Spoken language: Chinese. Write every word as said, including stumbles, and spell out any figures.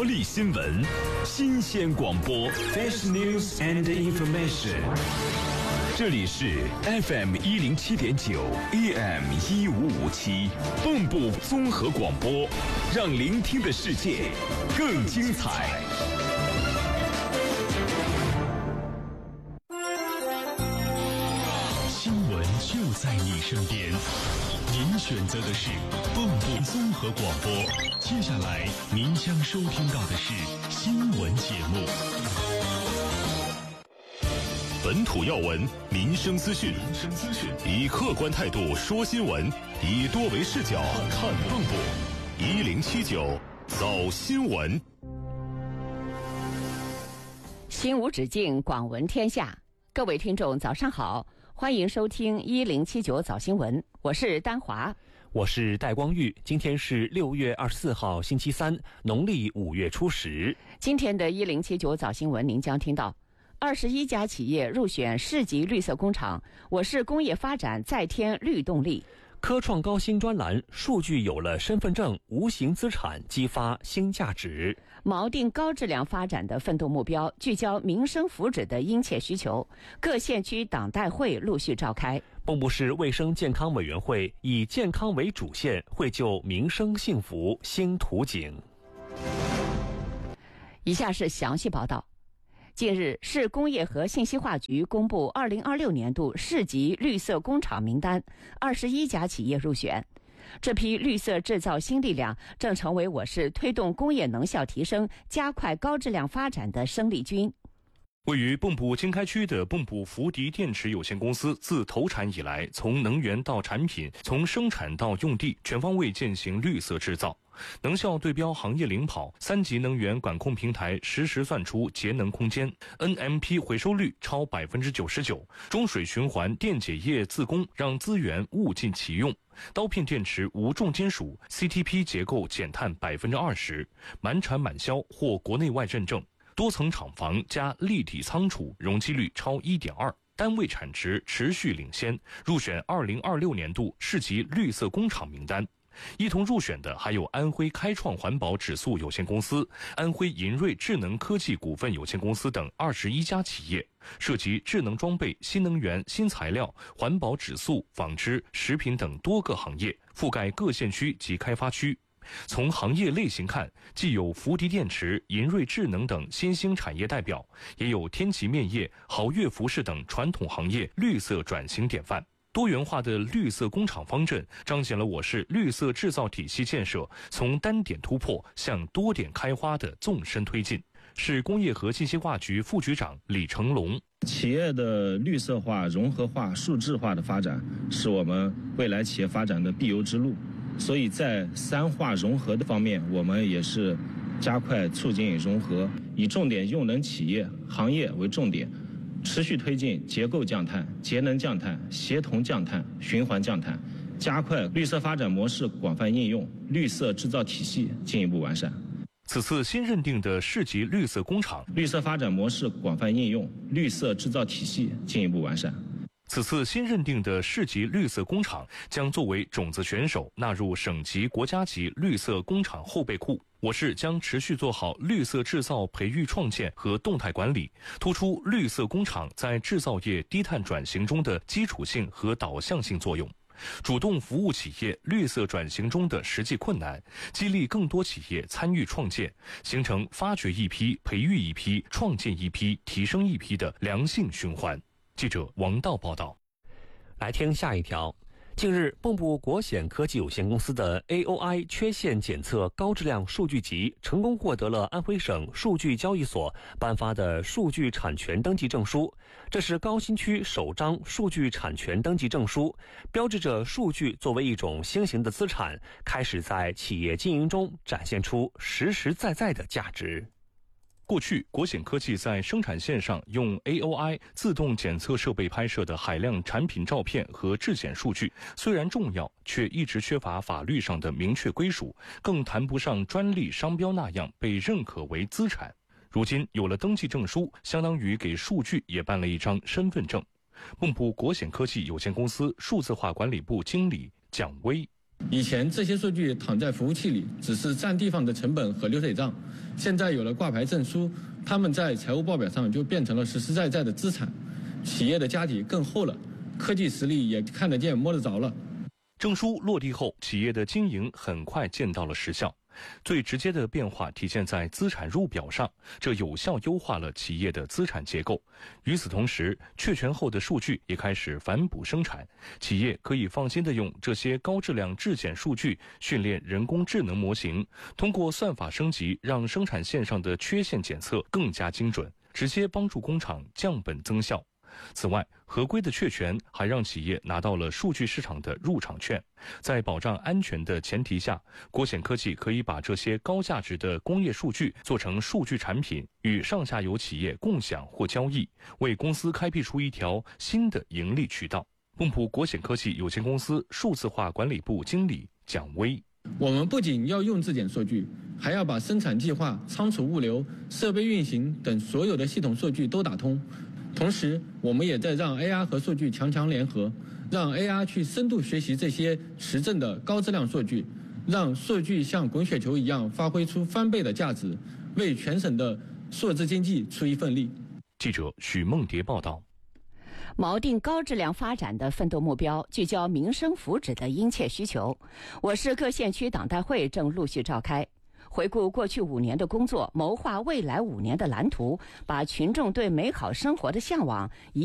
活力新闻，新鲜广播 ，Fresh News and Information。这里是 F M 一零七点九 A M 一五五七蚌埠综合广播，让聆听的世界更精彩。 新闻就在你身边，您选择的是蚌埠综合广播。接下来您将收听到的是新闻节目。本土要闻，民生资讯，民生资讯，以客观态度说新闻，以多维视角看蚌埠。一零七九早新闻， 心无止境，广闻天下。各位听众，早上好，欢迎收听一零七九早新闻，我是丹华， 我是戴光玉。今天是六月二十四号，星期三，农历五月初十。 今天的一零七九早新闻，您将听到。二十一家企业入选市级绿色工厂，我市工业发展再添绿动力。 科创高新专栏，数据有了身份证，无形资产激发新价值。 锚定高质量发展的奋斗目标，聚焦民生福祉的殷切需求。各县区党代会陆续召开。 蚌埠市卫生健康委员会以健康为主线，绘就民生幸福新图景。 以下是详细报道。近日，市工业和信息化局公布二零二六年度市级绿色工厂名单，二十一家企业入选。这批绿色制造新力量正成为我市推动工业能效提升、加快高质量发展的生力军。 位于蚌埠经开区的蚌埠福迪电池有限公司自投产以来，从能源到产品，从生产到用地，全方位践行绿色制造，能效对标行业领跑，三级能源管控平台实时算出节能空间 ，N M P 回收率超百分之九十九，中水循环电解液自供，让资源物尽其用。刀片电池无重金属 ，C T P 结构减碳百分之二十，满产满销获国内外认证。多层厂房加立体仓储，容积率超 一点二， 单位产值持续领先，入选二零二六年度市级绿色工厂名单。一同入选的还有安徽开创环保指数有限公司、安徽银瑞智能科技股份有限公司等二十一家企业，涉及智能装备、新能源、新材料、环保指数、纺织、食品等多个行业，覆盖各县区及开发区。从行业类型看，既有福迪电池、银瑞智能等新兴产业代表，也有天齐面业、豪越服饰等传统行业绿色转型典范。多元化的绿色工厂方阵彰显了我市绿色制造体系建设从单点突破向多点开花的纵深推进。市工业和信息化局副局长李成龙： 企业的绿色化、融合化、数字化的发展是我们未来企业发展的必由之路。所以在三化融合的方面，我们也是加快促进融合，以重点用能企业行业为重点，持续推进结构降碳、节能降碳、协同降碳、循环降碳，加快绿色发展模式广泛应用，绿色制造体系进一步完善。 此次新认定的市级绿色工厂， 绿色发展模式广泛应用，绿色制造体系进一步完善。 此次新认定的市级绿色工厂将作为种子选手纳入省级、国家级绿色工厂后备库。我市将持续做好绿色制造培育创建和动态管理，突出绿色工厂在制造业低碳转型中的基础性和导向性作用，主动服务企业绿色转型中的实际困难，激励更多企业参与创建，形成发掘一批、培育一批、创建一批、提升一批的良性循环。记者王道报道。 来听下一条。近日，蚌埠国显科技有限公司的 A O I 缺陷检测高质量数据集成功获得了安徽省数据交易所颁发的数据产权登记证书。这是高新区首张数据产权登记证书，标志着数据作为一种新型的资产，开始在企业经营中展现出实实在在的价值。 过去，国显科技在生产线上用 A O I 自动检测设备拍摄的海量产品照片和质检数据，虽然重要，却一直缺乏法律上的明确归属，更谈不上专利商标那样被认可为资产。如今有了登记证书，相当于给数据也办了一张身份证。蚌埠国显科技有限公司数字化管理部经理蒋威： 以前这些数据躺在服务器里，只是占地方的成本和流水账，现在有了挂牌证书，他们在财务报表上就变成了实实在在的资产，企业的家底更厚了，科技实力也看得见摸得着了。 证书落地后，企业的经营很快见到了实效。最直接的变化体现在资产入表上，这有效优化了企业的资产结构。与此同时，确权后的数据也开始反哺生产，企业可以放心地用这些高质量质检数据训练人工智能模型，通过算法升级，让生产线上的缺陷检测更加精准，直接帮助工厂降本增效。此外，合规的确权还让企业拿到了数据市场的入场券。在保障安全的前提下，国显科技可以把这些高价值的工业数据做成数据产品，与上下游企业共享或交易，为公司开辟出一条新的盈利渠道。蚌埠国显科技有限公司数字化管理部经理蒋威： 我们不仅要用质检数据，还要把生产计划、仓储物流、设备运行等所有的系统数据都打通。同时，我们也在让 A R 和数据强强联合，让 A R 去深度学习这些实证的高质量数据，让数据像滚雪球一样发挥出翻倍的价值，为全省的数字经济出一份力。 记者许梦蝶报道。 锚定高质量发展的奋斗目标，聚焦民生福祉的殷切需求。我市各县区党代会正陆续召开。回顾过去五年的工作，谋划未来五年的蓝图，把群众对美好生活的向往一